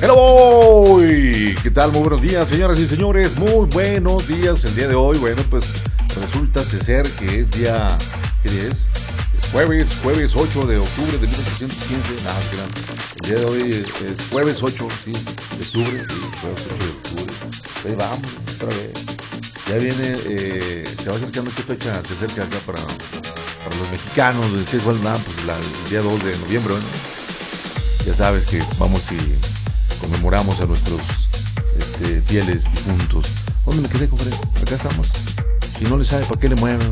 Hello, ¿qué tal? Muy buenos días, señoras y señores, muy buenos días. El día de hoy, bueno, pues resulta ser que es día, ¿qué día es? Es jueves 8 de octubre de 1815. El día de hoy es jueves 8, sí, de octubre, sí, jueves 8 de octubre. Ahí vamos, otra vez. Ya viene, se va acercando, ¿qué fecha se acerca acá para los mexicanos? ¿Qué es? Pues el día 2 de noviembre, ¿no? Ya sabes que vamos y conmemoramos a nuestros fieles difuntos. ¿Dónde me quedé, compadre? Acá estamos. Si no le sabe, ¿para qué le mueven?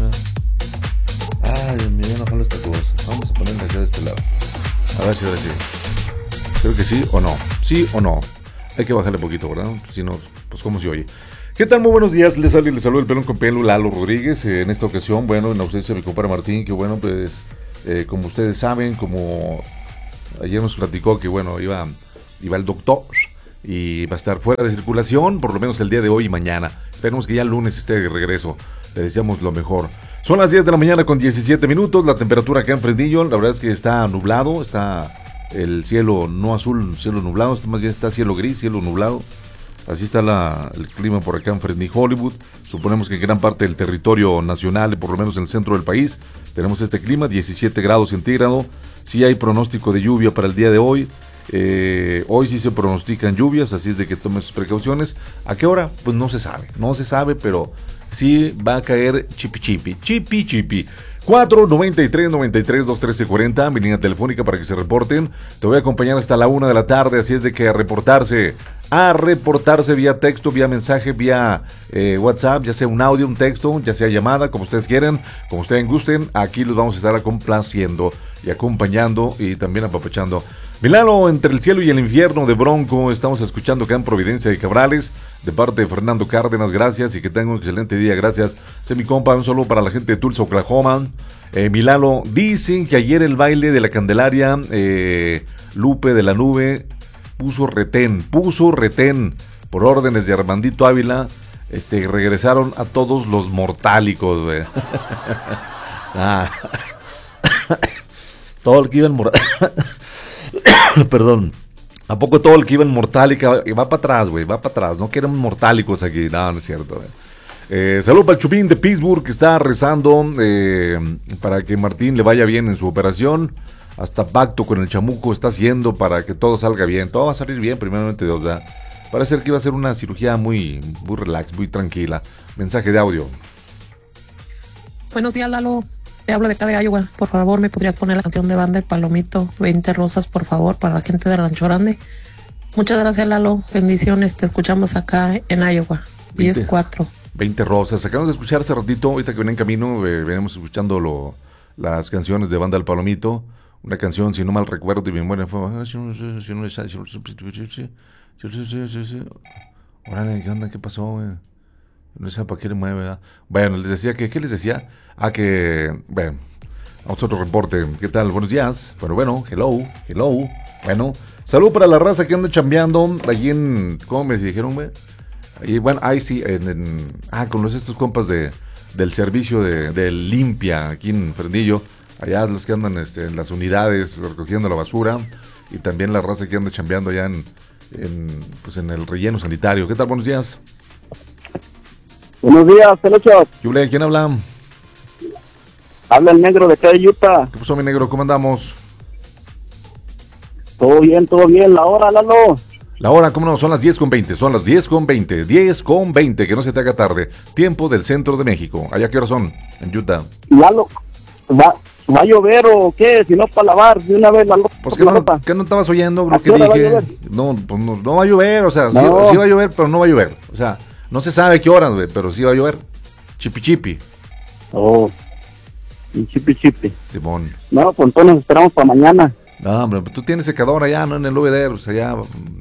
Ay, Dios mío, ya no jalo esta cosa. Vamos a ponerla acá de este lado. A ver si ahora sí. Creo que sí o no. Sí o no. Hay que bajarle poquito, ¿verdad? Si no, pues cómo se oye. ¿Qué tal? Muy buenos días. Les saludo el pelón con pelo, Lalo Rodríguez. En esta ocasión, bueno, en ausencia de mi compadre Martín, que bueno, pues, como ustedes saben, como ayer nos platicó que, bueno, iba el doctor y va a estar fuera de circulación, por lo menos el día de hoy y mañana. Esperemos que ya el lunes esté de regreso. Le deseamos lo mejor. Son las 10 de la mañana con 17 minutos. La temperatura acá en Fresnillo, la verdad es que está nublado. Está el cielo no azul, cielo nublado. Más bien está cielo gris, cielo nublado. Así está el clima por acá en Fresnillo, Hollywood. Suponemos que en gran parte del territorio nacional, por lo menos en el centro del país, tenemos este clima, 17 grados centígrados. Sí hay pronóstico de lluvia para el día de hoy. Hoy sí se pronostican lluvias, así es de que tome sus precauciones. ¿A qué hora? Pues no se sabe, pero sí va a caer chipi. 493-93-213-40, mi línea telefónica para que se reporten. Te voy a acompañar hasta la 1 de la tarde, así es de que a reportarse vía texto, vía mensaje, vía WhatsApp, ya sea un audio, un texto, ya sea llamada, como ustedes quieran, como ustedes gusten. Aquí los vamos a estar complaciendo y acompañando y también apapachando. Milano, entre el cielo y el infierno de Bronco, estamos escuchando acá en Providencia de Cabrales, de parte de Fernando Cárdenas, gracias y que tengan un excelente día, gracias. Mi compa, un saludo para la gente de Tulsa, Oklahoma. Milano, dicen que ayer el baile de la Candelaria, Lupe de la Nube, puso retén, por órdenes de Armandito Ávila, regresaron a todos los mortálicos, güey. Todo el que iba en perdón, ¿a poco todo el que iba en Mortálica va para atrás, güey? Va para atrás, no quieren mortálicos aquí, no es cierto, saludo para el Chupín de Pittsburgh, que está rezando para que Martín le vaya bien en su operación. Hasta pacto con el chamuco está haciendo para que todo salga bien. Todo va a salir bien, primeramente Dios, ¿verdad? Parece ser que iba a ser una cirugía muy relax, muy tranquila. Mensaje de audio. Buenos días, Lalo. Te hablo de acá de Iowa. Por favor, ¿me podrías poner la canción de banda El Palomito? 20 rosas, por favor, para la gente de Rancho Grande. Muchas gracias, Lalo. Bendiciones. Te escuchamos acá en Iowa. 10-4. 20 rosas. Acabamos de escuchar hace ratito, ahorita que venía en camino, venimos escuchando las canciones de banda El Palomito. Una canción, si no mal recuerdo, de mi memoria fue... Órale, ¿qué onda? ¿Qué pasó, güey? No sé para qué le mueve, ¿verdad? Bueno, les decía que... ¿Qué les decía? Bueno, vamos a otro reporte. ¿Qué tal? Buenos días. Bueno, hello. Bueno, salud para la raza que anda chambeando allí en... ¿Cómo me dijeron, güey? Y bueno, ahí sí, con estos compas del servicio de limpia aquí en Fresnillo. Allá los que andan en las unidades recogiendo la basura y también la raza que anda chambeando allá en el relleno sanitario. ¿Qué tal? Buenos días. Buenos días, Pelocho. ¿Quién habla? Habla el negro de acá de Utah. ¿Qué pasó, mi negro? ¿Cómo andamos? Todo bien. La hora, Lalo. La hora, ¿cómo no? Son las 10:20. Son las 10:20. 10:20, que no se te haga tarde. Tiempo del centro de México. ¿Allá qué horas son? En Utah. Lalo, ¿va a llover o qué? Si no, para lavar de una vez la ropa. Pues ¿qué no estabas oyendo lo que dije? No, pues no va a llover, o sea, no. Sí va a llover, pero no va a llover. O sea, no se sabe qué horas, güey, pero sí va a llover. Chipi. Oh, chipi. Simón. No, pues entonces esperamos para mañana. No, hombre, tú tienes secador allá, no en el VDR, o sea, ya...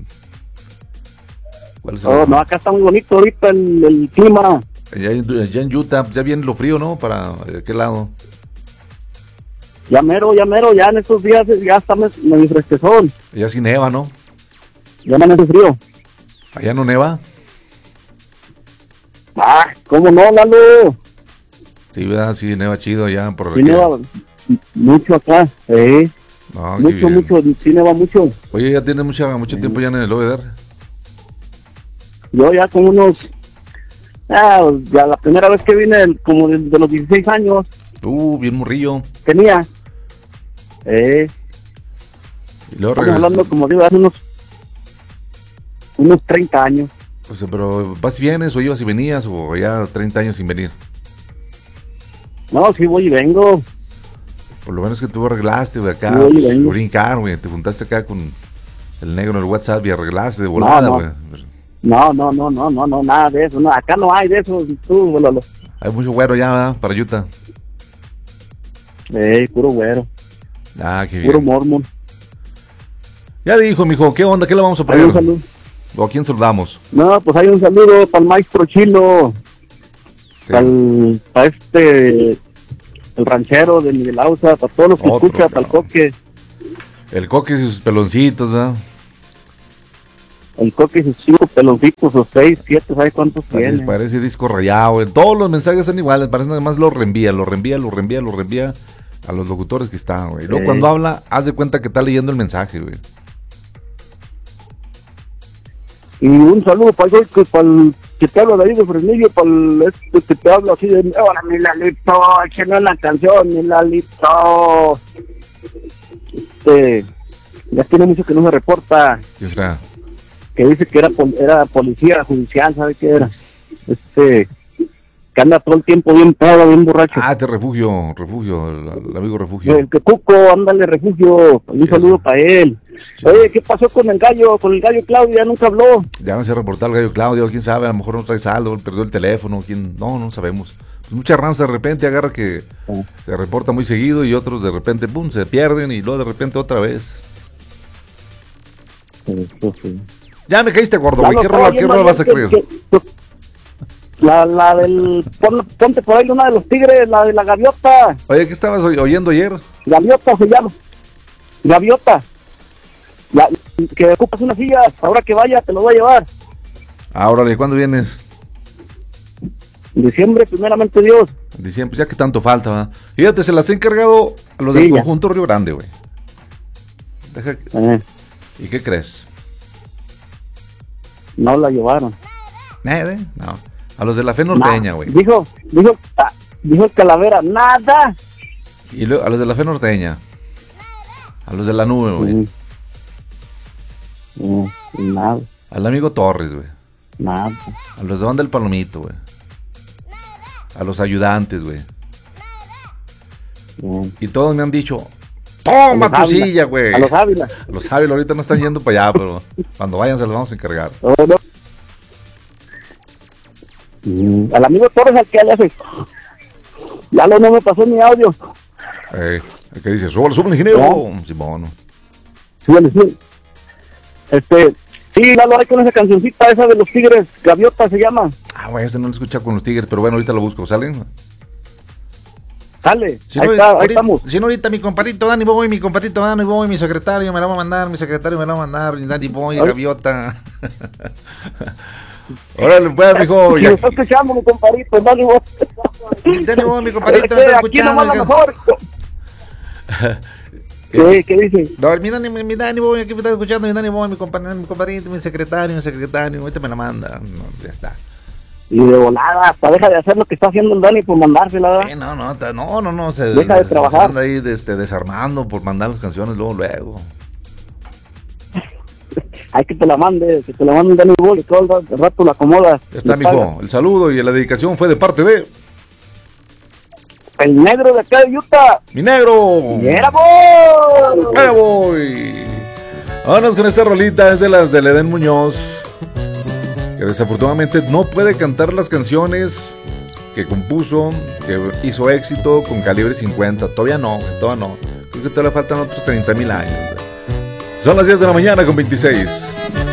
¿Cuál es no, acá está muy bonito ahorita el clima. Allá en Utah, ya viene lo frío, ¿no? ¿Para qué lado? Ya mero, ya en estos días ya está medio fresquezón. Allá sí neva, ¿no? Ya amanece frío. ¿Allá no neva? ¿Cómo no, Lalo? Sí, ¿verdad? Sí, neva chido allá por aquí. Neva mucho acá, No, qué Mucho, bien. mucho, sí neva mucho. Oye, ya tienes mucho tiempo ya en el OEDR. Yo ya con unos, ya la primera vez que vine, como de los 16 años, Bien morrillo. tenía, Y luego estamos regresas. hablando como digo, hace unos 30 años. O sea, pero ¿vas y vienes o ibas y venías o ya 30 años sin venir? No, sí voy y vengo. Por lo menos que tú arreglaste, güey, acá, Sí, pues, vengo. brincar, güey. Te juntaste acá con el negro en el WhatsApp y arreglaste de volada, no. güey. No, nada de eso. No, acá no hay de eso. Tú, Lolo. Hay mucho güero ya, ¿verdad? Para Utah. Puro güero, Qué puro bien. mormon. Ya dijo, mijo, ¿qué onda? ¿Qué le vamos a Hay poner? un saludo. ¿O a quién saludamos? No, pues hay un saludo para el maestro Chilo, Sí. para el ranchero de Miguel Ausa, para todos los que Otro, escuchan, para el cabrón. Coque, El Coquis y sus peloncitos, ¿verdad? el Coque y sus 5 peloncitos, o 6, 7, ¿sabes cuántos tiene? Parece disco rayado, güey. Todos los mensajes son iguales, parece nada más lo reenvía a los locutores que están, güey. Luego cuando habla, haz de cuenta que está leyendo el mensaje, güey. Y un saludo para el que te habla de ahí de Fresnillo, para el que te habla así de, hola mi Lalito, échame la canción, mi Lalito. Ya tiene mucho que no se reporta, ¿Quién será? que dice que era policía judicial, ¿sabe qué era? Que anda todo el tiempo bien pedo, bien borracho. Este refugio, el amigo refugio. El que Cuco, ándale, refugio, un saludo para él. Sí. Oye, ¿qué pasó con el gallo Claudio? Ya nunca habló. Ya no se reportar el gallo Claudio, quién sabe, a lo mejor no trae saldo, perdió el teléfono, no sabemos. Pues mucha raza de repente agarra que se reporta muy seguido y otros de repente, pum, se pierden y luego de repente otra vez. Ya me caíste gordo, güey, ¿qué rola vas a creer? La del... Ponte por ahí una de los tigres, la de la gaviota. Oye, ¿qué estabas oyendo ayer? Gaviota se llama. Gaviota. Que ocupas una silla, ahora que vaya te lo voy a llevar. Órale, ¿cuándo vienes? En diciembre, primeramente Dios. En diciembre, ya que tanto falta, ¿va? Fíjate, se las he encargado a los del Sí, ya. conjunto Río Grande, güey. ¿Y qué crees? No la llevaron. No. A los de la fe norteña, güey. Dijo el Calavera, nada. Y luego a los de la fe norteña. A los de la nube, güey. Nada, Al amigo Torres, güey. nada. A los de Banda del Palomito, güey. A los ayudantes, güey. Y todos me han dicho, toma A tu los Ávila. silla, güey. A los Ávila. Los Ávila ahorita no están yendo para allá, pero cuando vayan se los vamos a encargar. Al amigo Torres al que le hace. Ya no me pasó mi audio. ¿Qué dice? Sube el ingeniero. Simón. Sí. Sí, Lalo, hay con esa cancioncita esa de los tigres, Gaviota se llama. Güey, ese no lo escucha con los Tigres, pero bueno, ahorita lo busco, ¿sale? Sale, Si ahí no, está, ahí ahorita, estamos. si no, ahorita mi compadrito Dani Boy, mi secretario me la va a mandar, Dani Boy, Ay. Gaviota. Órale, pues, mijo. Si lo está escuchando mi compadrito, Dani Boy. Dani Boy, mi compadrito, me está Aquí escuchando. nomás la mejor. ¿Qué dice? No, mi Dani Boy, aquí me está escuchando, mi Dani Boy, mi compadrito, mi secretario, ahorita me la manda. No, ya está. Y de volada, hasta deja de hacer lo que está haciendo el Dani por mandársela, ¿verdad? No, Deja de trabajar. se anda ahí desarmando por mandar las canciones luego. Hay que te la mande el Dani Boy y todo el rato la acomodas. Ya está, le pagas. mijo. El saludo y la dedicación fue de parte de El negro de acá de Utah. mi negro. ¡Era Boy! ¡Era voy! Vámonos con esta rolita, es de las del Edén Muñoz, que desafortunadamente no puede cantar las canciones que compuso, que hizo éxito con Calibre 50. Todavía no. Creo que todavía le faltan otros 30,000 años. Son las 10 de la mañana con 26.